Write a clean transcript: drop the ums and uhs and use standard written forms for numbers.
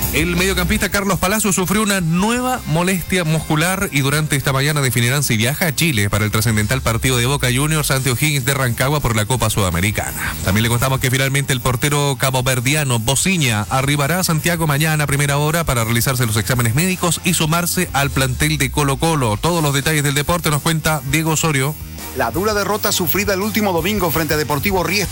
El mediocampista Carlos Palacio sufrió una nueva molestia muscular y durante esta mañana definirán si viaja a Chile para el trascendental partido de Boca Juniors ante O'Higgins de Rancagua por la Copa Sudamericana. También le contamos que finalmente el portero caboverdiano Bociña arribará a Santiago mañana a primera hora para realizarse los exámenes médicos y sumarse al plantel de Colo-Colo. Todos los detalles del deporte nos cuenta Diego Osorio. La dura derrota sufrida el último domingo frente a Deportivo Riestra